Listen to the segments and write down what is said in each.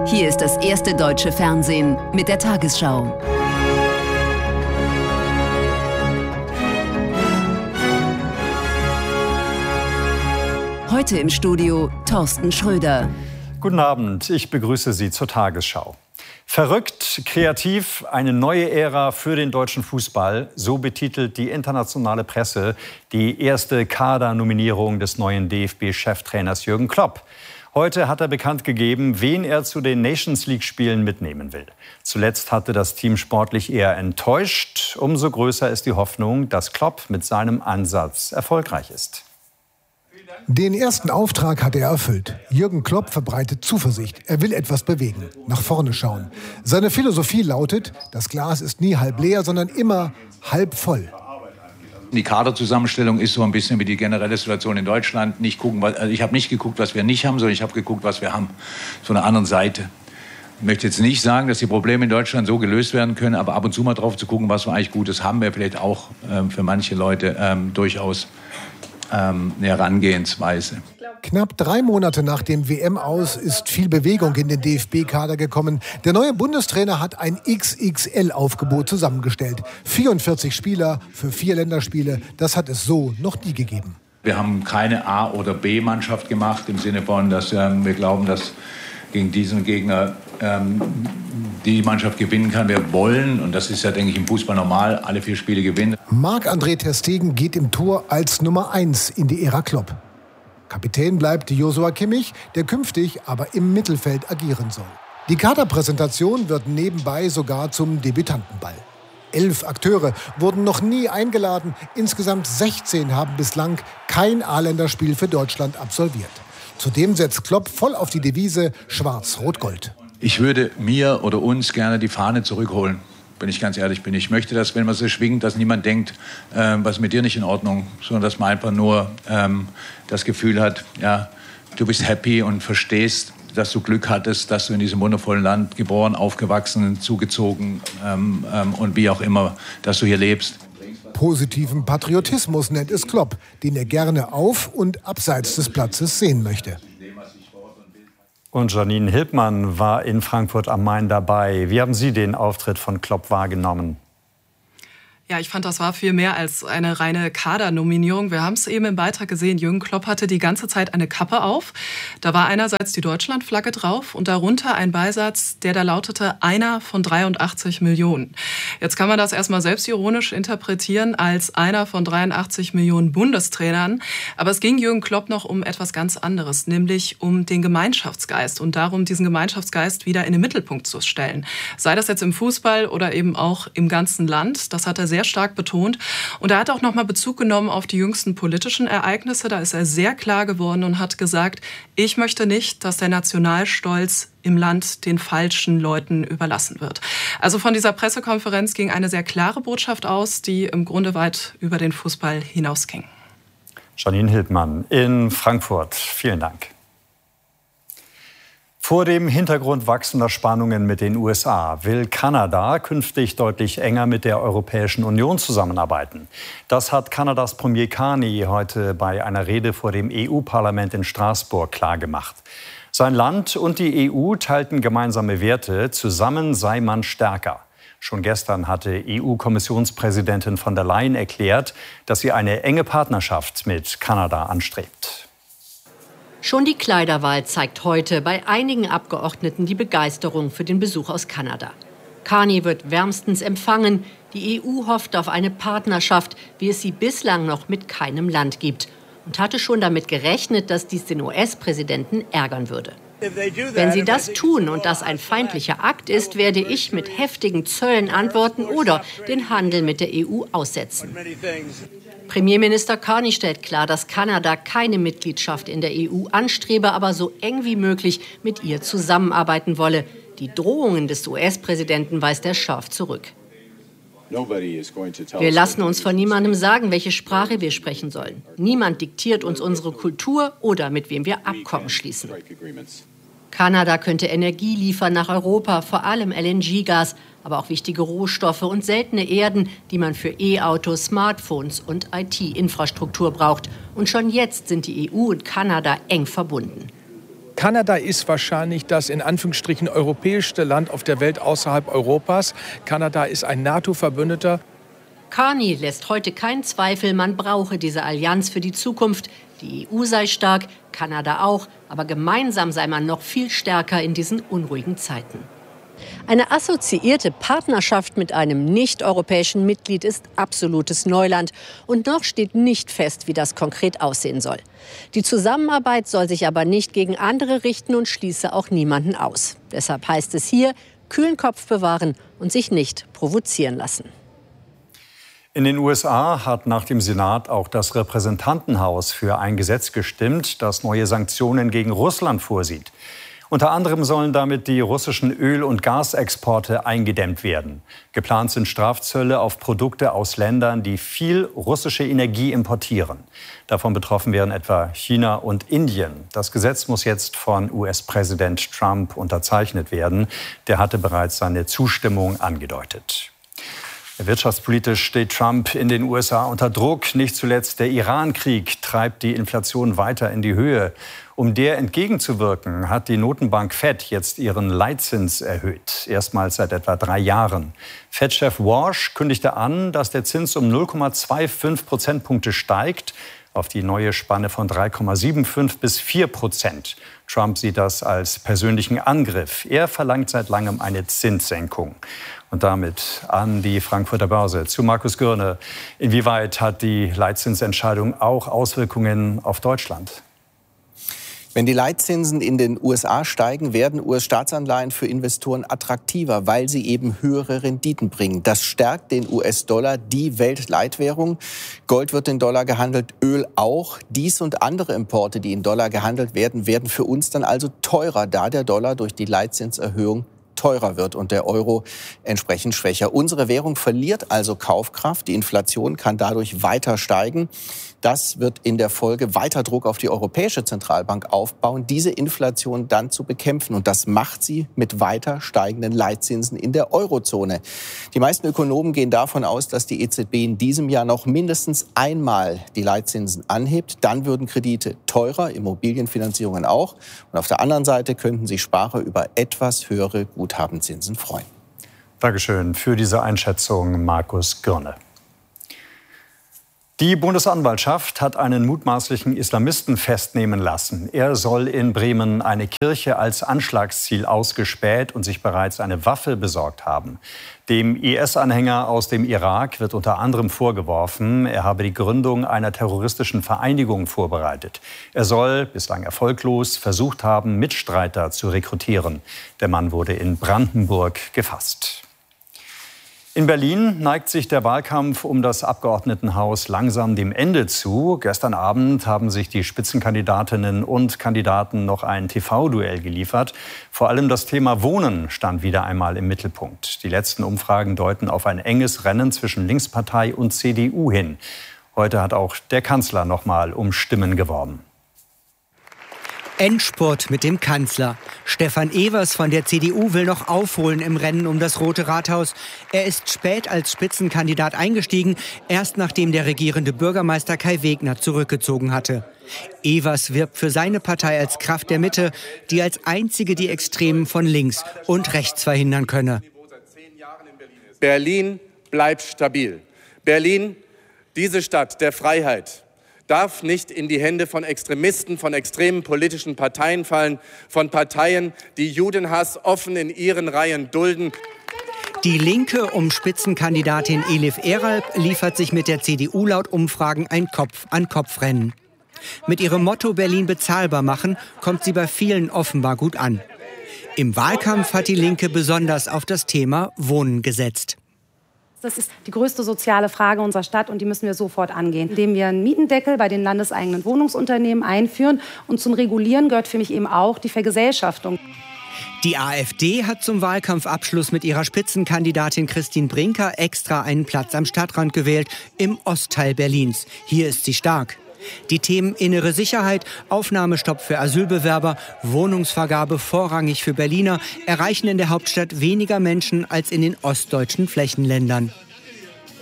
Hier ist das erste deutsche Fernsehen mit der Tagesschau. Heute im Studio Thorsten Schröder. Guten Abend, ich begrüße Sie zur Tagesschau. Verrückt, kreativ, eine neue Ära für den deutschen Fußball. So betitelt die internationale Presse die erste Kadernominierung des neuen DFB-Cheftrainers Jürgen Klopp. Heute hat er bekannt gegeben, wen er zu den Nations-League-Spielen mitnehmen will. Zuletzt hatte das Team sportlich eher enttäuscht. Umso größer ist die Hoffnung, dass Klopp mit seinem Ansatz erfolgreich ist. Den ersten Auftrag hat er erfüllt. Jürgen Klopp verbreitet Zuversicht. Er will etwas bewegen, nach vorne schauen. Seine Philosophie lautet, das Glas ist nie halb leer, sondern immer halb voll. Die Kaderzusammenstellung ist so ein bisschen wie die generelle Situation in Deutschland. Ich habe nicht geguckt, was wir nicht haben, sondern ich habe geguckt, was wir haben. Von der anderen Seite. Ich möchte jetzt nicht sagen, dass die Probleme in Deutschland so gelöst werden können, aber ab und zu mal drauf zu gucken, was wir eigentlich Gutes haben, wäre vielleicht auch für manche Leute durchaus eine Herangehensweise. Knapp 3 Monate nach dem WM-Aus ist viel Bewegung in den DFB-Kader gekommen. Der neue Bundestrainer hat ein XXL-Aufgebot zusammengestellt. 44 Spieler für 4 Länderspiele, das hat es so noch nie gegeben. Wir haben keine A- oder B-Mannschaft gemacht, im Sinne von, dass wir glauben, dass gegen diesen Gegner die Mannschaft gewinnen kann. Wir wollen, und das ist ja, denke ich, im Fußball normal, alle 4 Spiele gewinnen. Marc-André ter Stegen geht im Tor als Nummer 1 in die Ära Klopp. Kapitän bleibt Joshua Kimmich, der künftig aber im Mittelfeld agieren soll. Die Kaderpräsentation wird nebenbei sogar zum Debütantenball. 11 Akteure wurden noch nie eingeladen. Insgesamt 16 haben bislang kein A-Länderspiel für Deutschland absolviert. Zudem setzt Klopp voll auf die Devise Schwarz-Rot-Gold. Ich würde mir oder uns gerne die Fahne zurückholen, wenn ich ganz ehrlich bin. Ich möchte, dass, wenn man so schwingt, dass niemand denkt, was ist mit dir nicht in Ordnung, sondern dass man einfach nur das Gefühl hat, ja, du bist happy und verstehst, dass du Glück hattest, dass du in diesem wundervollen Land geboren, aufgewachsen, zugezogen und wie auch immer, dass du hier lebst. Positiven Patriotismus nennt es Klopp, den er gerne auf und abseits des Platzes sehen möchte. Und Janine Hildmann war in Frankfurt am Main dabei. Wie haben Sie den Auftritt von Klopp wahrgenommen? Ja, ich fand, das war viel mehr als eine reine Kadernominierung. Wir haben es eben im Beitrag gesehen, Jürgen Klopp hatte die ganze Zeit eine Kappe auf. Da war einerseits die Deutschlandflagge drauf und darunter ein Beisatz, der da lautete, einer von 83 Millionen. Jetzt kann man das erstmal selbstironisch interpretieren als einer von 83 Millionen Bundestrainern. Aber es ging Jürgen Klopp noch um etwas ganz anderes, nämlich um den Gemeinschaftsgeist und darum, diesen Gemeinschaftsgeist wieder in den Mittelpunkt zu stellen. Sei das jetzt im Fußball oder eben auch im ganzen Land. Das hat er sehr stark betont. Und er hat auch nochmal Bezug genommen auf die jüngsten politischen Ereignisse. Da ist er sehr klar geworden und hat gesagt, ich möchte nicht, dass der Nationalstolz im Land den falschen Leuten überlassen wird. Also von dieser Pressekonferenz ging eine sehr klare Botschaft aus, die im Grunde weit über den Fußball hinausging. Janine Hildmann in Frankfurt. Vielen Dank. Vor dem Hintergrund wachsender Spannungen mit den USA will Kanada künftig deutlich enger mit der Europäischen Union zusammenarbeiten. Das hat Kanadas Premier Carney heute bei einer Rede vor dem EU-Parlament in Straßburg klargemacht. Sein Land und die EU teilten gemeinsame Werte. Zusammen sei man stärker. Schon gestern hatte EU-Kommissionspräsidentin von der Leyen erklärt, dass sie eine enge Partnerschaft mit Kanada anstrebt. Schon die Kleiderwahl zeigt heute bei einigen Abgeordneten die Begeisterung für den Besuch aus Kanada. Carney wird wärmstens empfangen. Die EU hofft auf eine Partnerschaft, wie es sie bislang noch mit keinem Land gibt. Und hatte schon damit gerechnet, dass dies den US-Präsidenten ärgern würde. Wenn sie das tun und das ein feindlicher Akt ist, werde ich mit heftigen Zöllen antworten oder den Handel mit der EU aussetzen. Premierminister Carney stellt klar, dass Kanada keine Mitgliedschaft in der EU anstrebe, aber so eng wie möglich mit ihr zusammenarbeiten wolle. Die Drohungen des US-Präsidenten weist er scharf zurück. Wir lassen uns von niemandem sagen, welche Sprache wir sprechen sollen. Niemand diktiert uns unsere Kultur oder mit wem wir Abkommen schließen. Kanada könnte Energie liefern nach Europa, vor allem LNG-Gas, aber auch wichtige Rohstoffe und seltene Erden, die man für E-Autos, Smartphones und IT-Infrastruktur braucht. Und schon jetzt sind die EU und Kanada eng verbunden. Kanada ist wahrscheinlich das in Anführungsstrichen europäischste Land auf der Welt außerhalb Europas. Kanada ist ein NATO-Verbündeter. Carney lässt heute keinen Zweifel, man brauche diese Allianz für die Zukunft. Die EU sei stark, Kanada auch, aber gemeinsam sei man noch viel stärker in diesen unruhigen Zeiten. Eine assoziierte Partnerschaft mit einem nicht-europäischen Mitglied ist absolutes Neuland. Und noch steht nicht fest, wie das konkret aussehen soll. Die Zusammenarbeit soll sich aber nicht gegen andere richten und schließe auch niemanden aus. Deshalb heißt es hier, kühlen Kopf bewahren und sich nicht provozieren lassen. In den USA hat nach dem Senat auch das Repräsentantenhaus für ein Gesetz gestimmt, das neue Sanktionen gegen Russland vorsieht. Unter anderem sollen damit die russischen Öl- und Gasexporte eingedämmt werden. Geplant sind Strafzölle auf Produkte aus Ländern, die viel russische Energie importieren. Davon betroffen wären etwa China und Indien. Das Gesetz muss jetzt von US-Präsident Trump unterzeichnet werden. Der hatte bereits seine Zustimmung angedeutet. Wirtschaftspolitisch steht Trump in den USA unter Druck. Nicht zuletzt der Iran-Krieg treibt die Inflation weiter in die Höhe. Um der entgegenzuwirken, hat die Notenbank Fed jetzt ihren Leitzins erhöht. Erstmals seit etwa 3 Jahren. Fed-Chef Warsh kündigte an, dass der Zins um 0,25 Prozentpunkte steigt auf die neue Spanne von 3,75 bis 4%. Trump sieht das als persönlichen Angriff. Er verlangt seit langem eine Zinssenkung. Und damit an die Frankfurter Börse zu Markus Gürne. Inwieweit hat die Leitzinsentscheidung auch Auswirkungen auf Deutschland? Wenn die Leitzinsen in den USA steigen, werden US-Staatsanleihen für Investoren attraktiver, weil sie eben höhere Renditen bringen. Das stärkt den US-Dollar, die Weltleitwährung. Gold wird in Dollar gehandelt, Öl auch. Dies und andere Importe, die in Dollar gehandelt werden, werden für uns dann also teurer, da der Dollar durch die Leitzinserhöhung teurer wird und der Euro entsprechend schwächer. Unsere Währung verliert also Kaufkraft. Die Inflation kann dadurch weiter steigen. Das wird in der Folge weiter Druck auf die Europäische Zentralbank aufbauen, diese Inflation dann zu bekämpfen. Und das macht sie mit weiter steigenden Leitzinsen in der Eurozone. Die meisten Ökonomen gehen davon aus, dass die EZB in diesem Jahr noch mindestens einmal die Leitzinsen anhebt. Dann würden Kredite teurer, Immobilienfinanzierungen auch. Und auf der anderen Seite könnten sich Sparer über etwas höhere Guthabenzinsen freuen. Dankeschön für diese Einschätzung, Markus Gürne. Die Bundesanwaltschaft hat einen mutmaßlichen Islamisten festnehmen lassen. Er soll in Bremen eine Kirche als Anschlagsziel ausgespäht und sich bereits eine Waffe besorgt haben. Dem IS-Anhänger aus dem Irak wird unter anderem vorgeworfen, er habe die Gründung einer terroristischen Vereinigung vorbereitet. Er soll, bislang erfolglos, versucht haben, Mitstreiter zu rekrutieren. Der Mann wurde in Brandenburg gefasst. In Berlin neigt sich der Wahlkampf um das Abgeordnetenhaus langsam dem Ende zu. Gestern Abend haben sich die Spitzenkandidatinnen und Kandidaten noch ein TV-Duell geliefert. Vor allem das Thema Wohnen stand wieder einmal im Mittelpunkt. Die letzten Umfragen deuten auf ein enges Rennen zwischen Linkspartei und CDU hin. Heute hat auch der Kanzler noch mal um Stimmen geworben. Endspurt mit dem Kanzler. Stefan Evers von der CDU will noch aufholen im Rennen um das Rote Rathaus. Er ist spät als Spitzenkandidat eingestiegen, erst nachdem der regierende Bürgermeister Kai Wegner zurückgezogen hatte. Evers wirbt für seine Partei als Kraft der Mitte, die als einzige die Extremen von links und rechts verhindern könne. Berlin bleibt stabil. Berlin, diese Stadt der Freiheit, darf nicht in die Hände von Extremisten, von extremen politischen Parteien fallen, von Parteien, die Judenhass offen in ihren Reihen dulden. Die Linke um Spitzenkandidatin Elif Eralp liefert sich mit der CDU laut Umfragen ein Kopf-an-Kopf-Rennen. Mit ihrem Motto Berlin bezahlbar machen kommt sie bei vielen offenbar gut an. Im Wahlkampf hat die Linke besonders auf das Thema Wohnen gesetzt. Das ist die größte soziale Frage unserer Stadt und die müssen wir sofort angehen, indem wir einen Mietendeckel bei den landeseigenen Wohnungsunternehmen einführen. Und zum Regulieren gehört für mich eben auch die Vergesellschaftung. Die AfD hat zum Wahlkampfabschluss mit ihrer Spitzenkandidatin Christine Brinker extra einen Platz am Stadtrand gewählt, im Ostteil Berlins. Hier ist sie stark. Die Themen innere Sicherheit, Aufnahmestopp für Asylbewerber, Wohnungsvergabe vorrangig für Berliner erreichen in der Hauptstadt weniger Menschen als in den ostdeutschen Flächenländern.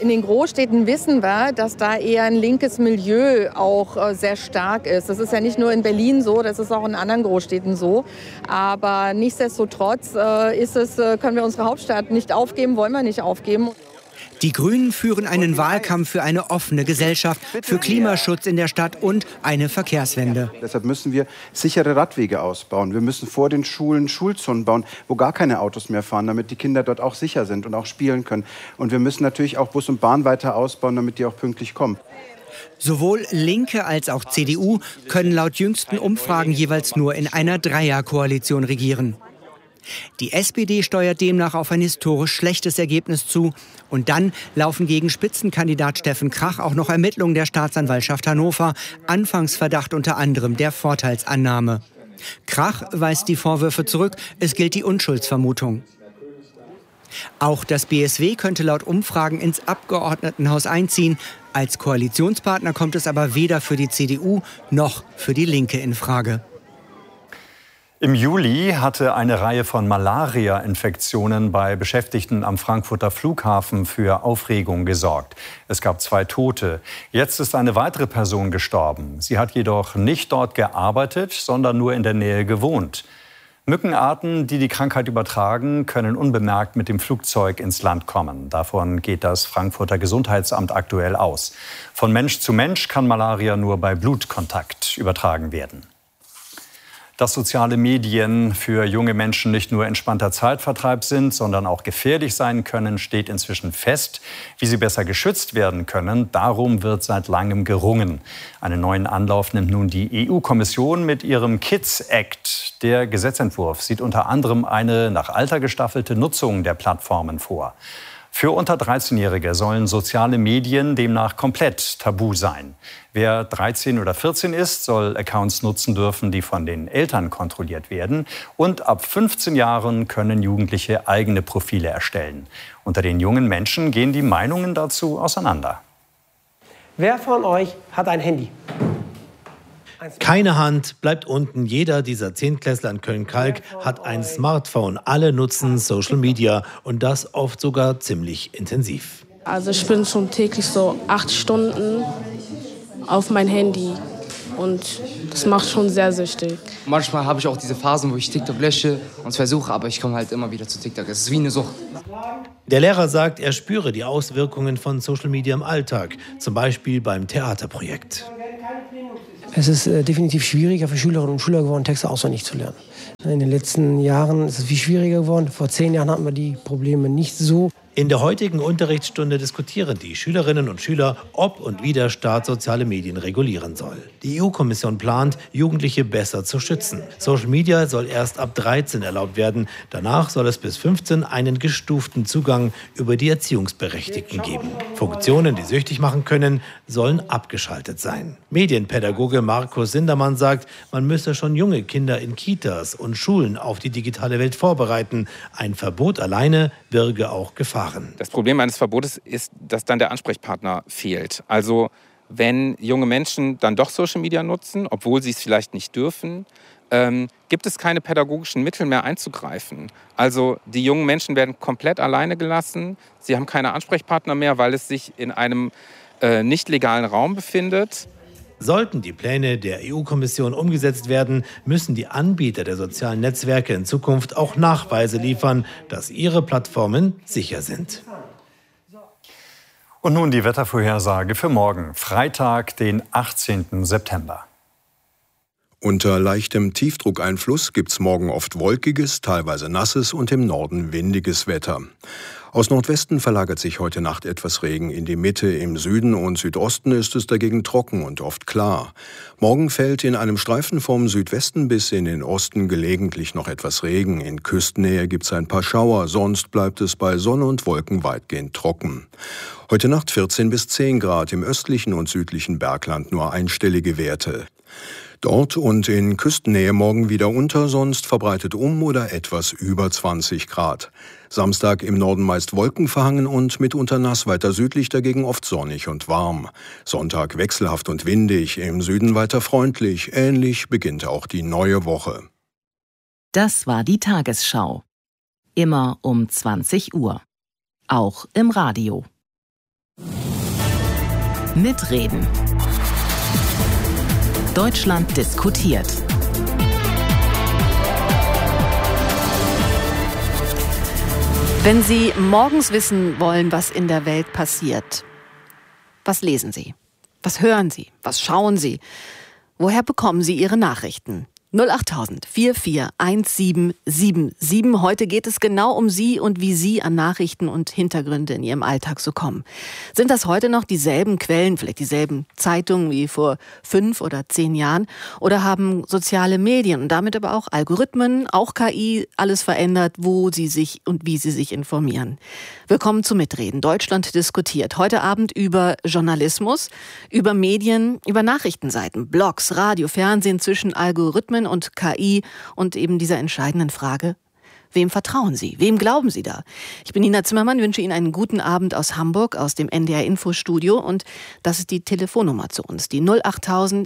In den Großstädten wissen wir, dass da eher ein linkes Milieu auch sehr stark ist. Das ist ja nicht nur in Berlin so, das ist auch in anderen Großstädten so. Aber nichtsdestotrotz können wir unsere Hauptstadt nicht aufgeben, wollen wir nicht aufgeben. Die Grünen führen einen Wahlkampf für eine offene Gesellschaft, für Klimaschutz in der Stadt und eine Verkehrswende. Deshalb müssen wir sichere Radwege ausbauen. Wir müssen vor den Schulen Schulzonen bauen, wo gar keine Autos mehr fahren, damit die Kinder dort auch sicher sind und auch spielen können. Und wir müssen natürlich auch Bus und Bahn weiter ausbauen, damit die auch pünktlich kommen. Sowohl Linke als auch CDU können laut jüngsten Umfragen jeweils nur in einer Dreierkoalition regieren. Die SPD steuert demnach auf ein historisch schlechtes Ergebnis zu. Und dann laufen gegen Spitzenkandidat Steffen Krach auch noch Ermittlungen der Staatsanwaltschaft Hannover. Anfangsverdacht unter anderem der Vorteilsannahme. Krach weist die Vorwürfe zurück. Es gilt die Unschuldsvermutung. Auch das BSW könnte laut Umfragen ins Abgeordnetenhaus einziehen. Als Koalitionspartner kommt es aber weder für die CDU noch für die Linke in Frage. Im Juli hatte eine Reihe von Malaria-Infektionen bei Beschäftigten am Frankfurter Flughafen für Aufregung gesorgt. Es gab 2 Tote. Jetzt ist eine weitere Person gestorben. Sie hat jedoch nicht dort gearbeitet, sondern nur in der Nähe gewohnt. Mückenarten, die die Krankheit übertragen, können unbemerkt mit dem Flugzeug ins Land kommen. Davon geht das Frankfurter Gesundheitsamt aktuell aus. Von Mensch zu Mensch kann Malaria nur bei Blutkontakt übertragen werden. Dass soziale Medien für junge Menschen nicht nur entspannter Zeitvertreib sind, sondern auch gefährlich sein können, steht inzwischen fest. Wie sie besser geschützt werden können, darum wird seit langem gerungen. Einen neuen Anlauf nimmt nun die EU-Kommission mit ihrem Kids Act. Der Gesetzentwurf sieht unter anderem eine nach Alter gestaffelte Nutzung der Plattformen vor. Für unter 13-Jährige sollen soziale Medien demnach komplett tabu sein. Wer 13 oder 14 ist, soll Accounts nutzen dürfen, die von den Eltern kontrolliert werden. Und ab 15 Jahren können Jugendliche eigene Profile erstellen. Unter den jungen Menschen gehen die Meinungen dazu auseinander. Wer von euch hat ein Handy? Keine Hand bleibt unten. Jeder dieser Zehntklässler in Köln-Kalk hat ein Smartphone. Alle nutzen Social Media und das oft sogar ziemlich intensiv. Also ich bin schon täglich so 8 Stunden auf mein Handy und das macht schon sehr süchtig. Manchmal habe ich auch diese Phasen, wo ich TikTok lösche und es versuche, aber ich komme halt immer wieder zu TikTok. Es ist wie eine Sucht. Der Lehrer sagt, er spüre die Auswirkungen von Social Media im Alltag, zum Beispiel beim Theaterprojekt. Es ist definitiv schwieriger für Schülerinnen und Schüler geworden, Texte auswendig zu lernen. In den letzten Jahren ist es viel schwieriger geworden. Vor 10 Jahren hatten wir die Probleme nicht so. In der heutigen Unterrichtsstunde diskutieren die Schülerinnen und Schüler, ob und wie der Staat soziale Medien regulieren soll. Die EU-Kommission plant, Jugendliche besser zu schützen. Social Media soll erst ab 13 erlaubt werden. Danach soll es bis 15 einen gestuften Zugang über die Erziehungsberechtigten geben. Funktionen, die süchtig machen können, sollen abgeschaltet sein. Medienpädagoge Markus Sindermann sagt, man müsse schon junge Kinder in Kitas und Schulen auf die digitale Welt vorbereiten. Ein Verbot alleine birge auch Gefahren. Das Problem eines Verbotes ist, dass dann der Ansprechpartner fehlt. Also wenn junge Menschen dann doch Social Media nutzen, obwohl sie es vielleicht nicht dürfen, gibt es keine pädagogischen Mittel mehr einzugreifen. Also die jungen Menschen werden komplett alleine gelassen. Sie haben keine Ansprechpartner mehr, weil es sich in einem nicht legalen Raum befindet. Sollten die Pläne der EU-Kommission umgesetzt werden, müssen die Anbieter der sozialen Netzwerke in Zukunft auch Nachweise liefern, dass ihre Plattformen sicher sind. Und nun die Wettervorhersage für morgen, Freitag, den 18. September. Unter leichtem Tiefdruckeinfluss gibt's morgen oft wolkiges, teilweise nasses und im Norden windiges Wetter. Aus Nordwesten verlagert sich heute Nacht etwas Regen in die Mitte. Im Süden und Südosten ist es dagegen trocken und oft klar. Morgen fällt in einem Streifen vom Südwesten bis in den Osten gelegentlich noch etwas Regen. In Küstennähe gibt's ein paar Schauer, sonst bleibt es bei Sonne und Wolken weitgehend trocken. Heute Nacht 14 bis 10 Grad, im östlichen und südlichen Bergland nur einstellige Werte. Dort und in Küstennähe morgen wieder unter, sonst verbreitet oder etwas über 20 Grad. Samstag im Norden meist wolkenverhangen und mitunter nass, weiter südlich dagegen oft sonnig und warm. Sonntag wechselhaft und windig, im Süden weiter freundlich. Ähnlich beginnt auch die neue Woche. Das war die Tagesschau. Immer um 20 Uhr. Auch im Radio. Mitreden. Deutschland diskutiert. Wenn Sie morgens wissen wollen, was in der Welt passiert, was lesen Sie? Was hören Sie? Was schauen Sie? Woher bekommen Sie Ihre Nachrichten? 08000 441777. Heute geht es genau um Sie und wie Sie an Nachrichten und Hintergründe in Ihrem Alltag so kommen. Sind das heute noch dieselben Quellen, vielleicht dieselben Zeitungen wie vor 5 oder 10 Jahren? Oder haben soziale Medien und damit aber auch Algorithmen, auch KI, alles verändert, wo Sie sich und wie Sie sich informieren? Willkommen zu Mitreden. Deutschland diskutiert. Heute Abend über Journalismus, über Medien, über Nachrichtenseiten, Blogs, Radio, Fernsehen, zwischen Algorithmen und KI und eben dieser entscheidenden Frage, wem vertrauen Sie? Wem glauben Sie da? Ich bin Nina Zimmermann, wünsche Ihnen einen guten Abend aus Hamburg, aus dem NDR-Info-Studio und das ist die Telefonnummer zu uns, die 08000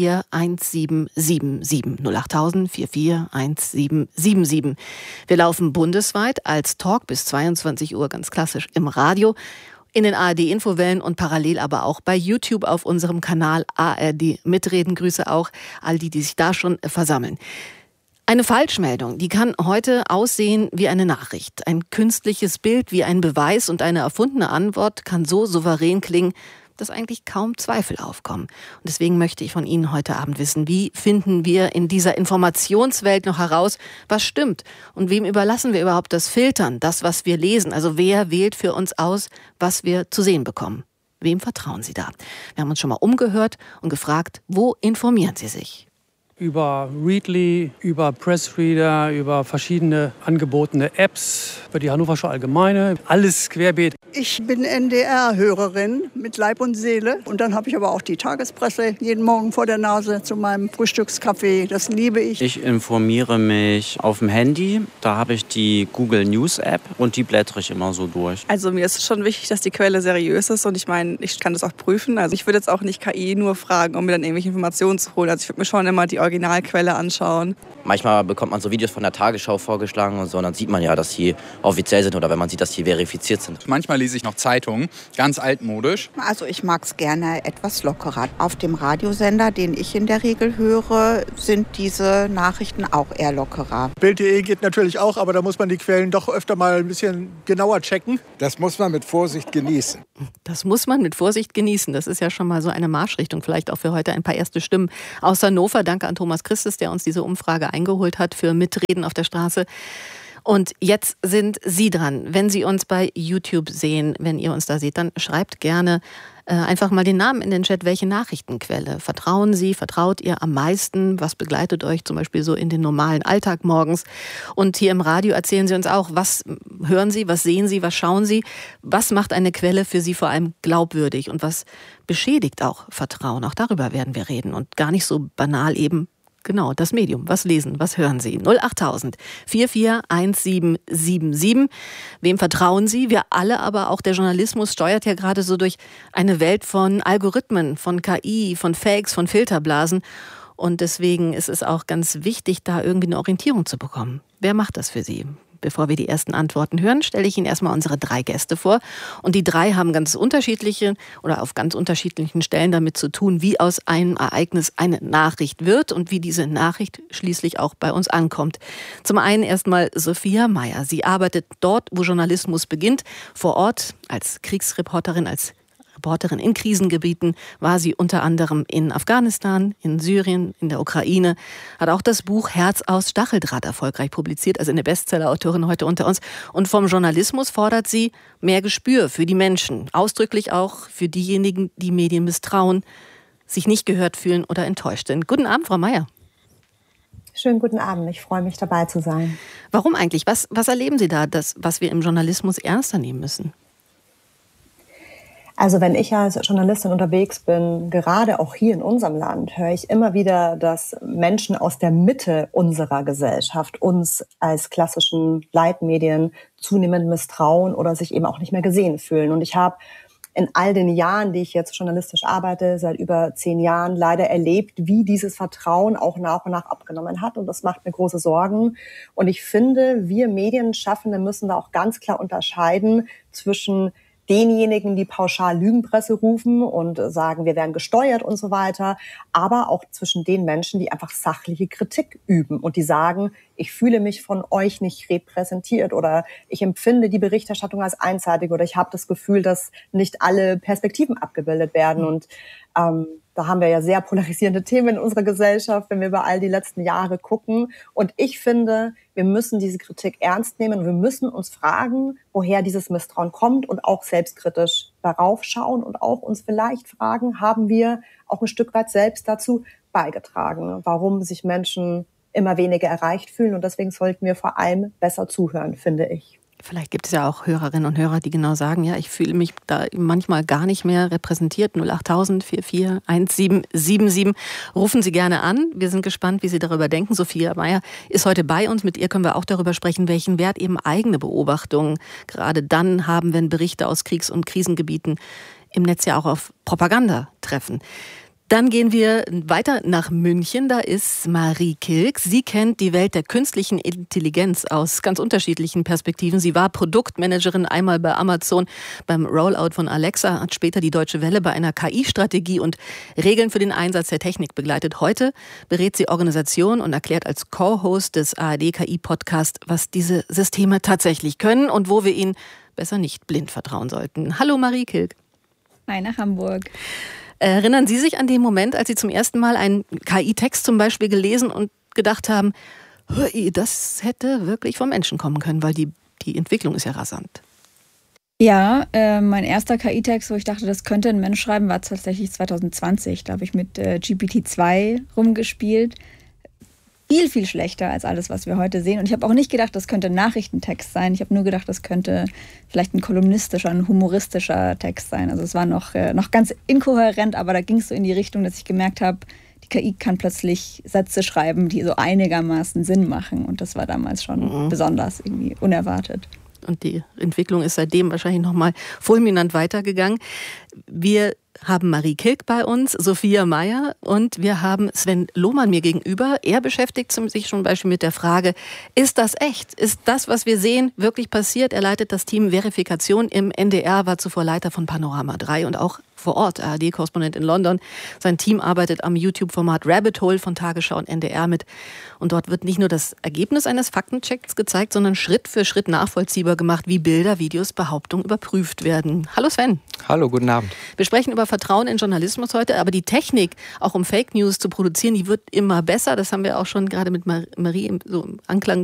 441777. 08000 441777. Wir laufen bundesweit als Talk bis 22 Uhr ganz klassisch im Radio, in den ARD-Infowellen und parallel aber auch bei YouTube auf unserem Kanal ARD Mitreden. Grüße auch all die sich da schon versammeln. Eine Falschmeldung, die kann heute aussehen wie eine Nachricht. Ein künstliches Bild wie ein Beweis und eine erfundene Antwort kann so souverän klingen, dass eigentlich kaum Zweifel aufkommen. Und deswegen möchte ich von Ihnen heute Abend wissen, wie finden wir in dieser Informationswelt noch heraus, was stimmt? Und wem überlassen wir überhaupt das Filtern, das, was wir lesen? Also wer wählt für uns aus, was wir zu sehen bekommen? Wem vertrauen Sie da? Wir haben uns schon mal umgehört und gefragt, wo informieren Sie sich? Über Readly, über Pressreader, über verschiedene angebotene Apps, über die Hannoversche Allgemeine, alles querbeet. Ich bin NDR-Hörerin mit Leib und Seele. Und dann habe ich aber auch die Tagespresse jeden Morgen vor der Nase zu meinem Frühstückskaffee. Das liebe ich. Ich informiere mich auf dem Handy. Da habe ich die Google News App und die blättere ich immer so durch. Also mir ist schon wichtig, dass die Quelle seriös ist und ich meine, ich kann das auch prüfen. Also ich würde jetzt auch nicht KI nur fragen, um mir dann irgendwelche Informationen zu holen. Also ich würde mir schon immer die Originalquelle anschauen. Manchmal bekommt man so Videos von der Tagesschau vorgeschlagen und so, und dann sieht man ja, dass die offiziell sind oder wenn man sieht, dass die verifiziert sind. Manchmal lese ich noch Zeitungen, ganz altmodisch. Also ich mag es gerne etwas lockerer. Auf dem Radiosender, den ich in der Regel höre, sind diese Nachrichten auch eher lockerer. Bild.de geht natürlich auch, aber da muss man die Quellen doch öfter mal ein bisschen genauer checken. Das muss man mit Vorsicht genießen. Das muss man mit Vorsicht genießen. Das ist ja schon mal so eine Marschrichtung. Vielleicht auch für heute ein paar erste Stimmen aus Hannover. Danke an Thomas Christus, der uns diese Umfrage eingeholt hat für Mitreden auf der Straße. Und jetzt sind Sie dran. Wenn Sie uns bei YouTube sehen, wenn ihr uns da seht, dann schreibt gerne einfach mal den Namen in den Chat. Welche Nachrichtenquelle vertrauen Sie, vertraut ihr am meisten? Was begleitet euch zum Beispiel so in den normalen Alltag morgens? Und hier im Radio erzählen Sie uns auch, was hören Sie, was sehen Sie, was schauen Sie? Was macht eine Quelle für Sie vor allem glaubwürdig? Und was beschädigt auch Vertrauen? Auch darüber werden wir reden. Und gar nicht so banal eben. Genau, das Medium. Was lesen, was hören Sie? 08000 441777. Wem vertrauen Sie? Wir alle, aber auch der Journalismus steuert ja gerade so durch eine Welt von Algorithmen, von KI, von Fakes, von Filterblasen. Und deswegen ist es auch ganz wichtig, da irgendwie eine Orientierung zu bekommen. Wer macht das für Sie? Bevor wir die ersten Antworten hören, stelle ich Ihnen erstmal unsere 3 Gäste vor. Und die 3 haben ganz unterschiedliche oder auf ganz unterschiedlichen Stellen damit zu tun, wie aus einem Ereignis eine Nachricht wird und wie diese Nachricht schließlich auch bei uns ankommt. Zum einen erstmal Sophia Meyer. Sie arbeitet dort, wo Journalismus beginnt, vor Ort als Kriegsreporterin, als Reporterin in Krisengebieten, war sie unter anderem in Afghanistan, in Syrien, in der Ukraine, hat auch das Buch Herz aus Stacheldraht erfolgreich publiziert, also eine Bestseller-Autorin heute unter uns. Und vom Journalismus fordert sie mehr Gespür für die Menschen, ausdrücklich auch für diejenigen, die Medien misstrauen, sich nicht gehört fühlen oder enttäuscht sind. Guten Abend, Frau Meyer. Schönen guten Abend, ich freue mich, dabei zu sein. Warum eigentlich? Was erleben Sie da, was wir im Journalismus ernster nehmen müssen? Also wenn ich als Journalistin unterwegs bin, gerade auch hier in unserem Land, höre ich immer wieder, dass Menschen aus der Mitte unserer Gesellschaft uns als klassischen Leitmedien zunehmend misstrauen oder sich eben auch nicht mehr gesehen fühlen. Und ich habe in all den Jahren, die ich jetzt journalistisch arbeite, seit über 10 Jahren, leider erlebt, wie dieses Vertrauen auch nach und nach abgenommen hat. Und das macht mir große Sorgen. Und ich finde, wir Medienschaffende müssen da auch ganz klar unterscheiden zwischen denjenigen, die pauschal Lügenpresse rufen und sagen, wir werden gesteuert und so weiter, aber auch zwischen den Menschen, die einfach sachliche Kritik üben und die sagen, ich fühle mich von euch nicht repräsentiert oder ich empfinde die Berichterstattung als einseitig oder ich habe das Gefühl, dass nicht alle Perspektiven abgebildet werden. Und da haben wir ja sehr polarisierende Themen in unserer Gesellschaft, wenn wir über all die letzten Jahre gucken. Und ich finde, wir müssen diese Kritik ernst nehmen und wir müssen uns fragen, woher dieses Misstrauen kommt und auch selbstkritisch darauf schauen und auch uns vielleicht fragen, haben wir auch ein Stück weit selbst dazu beigetragen, warum sich Menschen immer weniger erreicht fühlen. Und deswegen sollten wir vor allem besser zuhören, finde ich. Vielleicht gibt es ja auch Hörerinnen und Hörer, die genau sagen, ja, ich fühle mich da manchmal gar nicht mehr repräsentiert. 08000 44 1777. Rufen Sie gerne an. Wir sind gespannt, wie Sie darüber denken. Sophia Mayer ist heute bei uns. Mit ihr können wir auch darüber sprechen, welchen Wert eben eigene Beobachtungen gerade dann haben, wenn Berichte aus Kriegs- und Krisengebieten im Netz ja auch auf Propaganda treffen. Dann gehen wir weiter nach München. Da ist Marie Kilk. Sie kennt die Welt der künstlichen Intelligenz aus ganz unterschiedlichen Perspektiven. Sie war Produktmanagerin einmal bei Amazon beim Rollout von Alexa, hat später die Deutsche Welle bei einer KI-Strategie und Regeln für den Einsatz der Technik begleitet. Heute berät sie Organisationen und erklärt als Co-Host des ARD-KI-Podcasts, was diese Systeme tatsächlich können und wo wir ihnen besser nicht blind vertrauen sollten. Hallo Marie Kilk. Hi nach Hamburg. Erinnern Sie sich an den Moment, als Sie zum ersten Mal einen KI-Text zum Beispiel gelesen und gedacht haben, das hätte wirklich vom Menschen kommen können, weil die Entwicklung ist ja rasant. Ja, mein erster KI-Text, wo ich dachte, das könnte ein Mensch schreiben, war tatsächlich 2020. Da habe ich mit GPT-2 rumgespielt. Viel, viel schlechter als alles, was wir heute sehen. Und ich habe auch nicht gedacht, das könnte ein Nachrichtentext sein. Ich habe nur gedacht, das könnte vielleicht ein kolumnistischer, ein humoristischer Text sein. Also es war noch ganz inkohärent, aber da ging es so in die Richtung, dass ich gemerkt habe, die KI kann plötzlich Sätze schreiben, die so einigermaßen Sinn machen. Und das war damals schon besonders irgendwie unerwartet. Und die Entwicklung ist seitdem wahrscheinlich nochmal fulminant weitergegangen. Wir haben Marie Kilk bei uns, Sophia Mayer und wir haben Sven Lohmann mir gegenüber. Er beschäftigt sich zum Beispiel mit der Frage, ist das echt? Ist das, was wir sehen, wirklich passiert? Er leitet das Team Verifikation im NDR, war zuvor Leiter von Panorama 3 und auch vor Ort ARD-Korrespondent in London. Sein Team arbeitet am YouTube-Format Rabbit Hole von Tagesschau und NDR mit. Und dort wird nicht nur das Ergebnis eines Faktenchecks gezeigt, sondern Schritt für Schritt nachvollziehbar gemacht, wie Bilder, Videos, Behauptungen überprüft werden. Hallo Sven. Hallo, guten Abend. Wir sprechen über Vertrauen in Journalismus heute, aber die Technik, auch um Fake News zu produzieren, die wird immer besser. Das haben wir auch schon gerade mit Marie so im Anklang